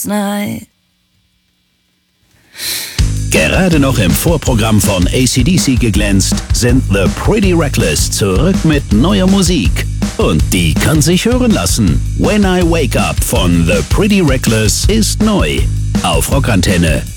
night. Gerade noch im Vorprogramm von AC/DC geglänzt, sind The Pretty Reckless zurück mit neuer Musik. Und die kann sich hören lassen. When I Wake Up von The Pretty Reckless ist neu. Auf Rockantenne.